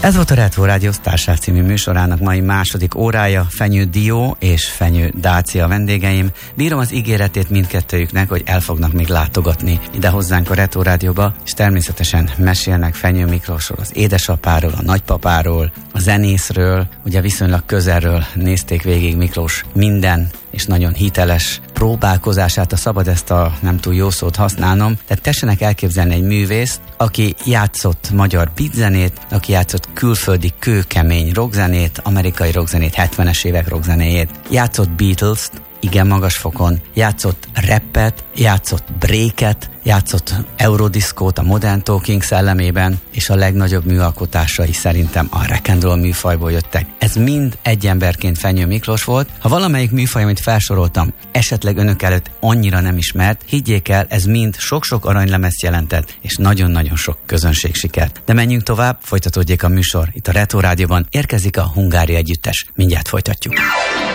Ez volt a Retro Rádió Sztárság című műsorának mai második órája. Fenyő Dió és Fenyő Dácia a vendégeim. Bírom az ígéretét mindkettőjüknek, hogy el fognak még látogatni ide hozzánk a Retro Rádióba, és természetesen mesélnek Fenyő Miklósról, az édesapáról, a nagypapáról, a zenészről. Ugye viszonylag közelről nézték végig Miklós minden és nagyon hiteles próbálkozását, ha szabad ezt a nem túl jó szót használnom. Tehát tessenek elképzelni egy művészt, aki játszott magyar beatzenét, aki játszott külföldi kőkemény rockzenét, amerikai rockzenét, 70-es évek rockzenéjét, játszott Beatles-t, igen magas fokon, játszott rappet, játszott breaket, játszott eurodiszkót a Modern Talking szellemében, és a legnagyobb műalkotásai szerintem a rock and roll műfajból jöttek. Ez mind egy emberként Fenyő Miklós volt. Ha valamelyik műfaj, amit felsoroltam, esetleg önök előtt annyira nem ismert, higgyék el, ez mind sok-sok aranylemezt jelentett, és nagyon-nagyon sok közönségsikert. De menjünk tovább, folytatódjék a műsor. Itt a Retro Rádióban érkezik a Hungária együttes. Mindjárt folytatjuk.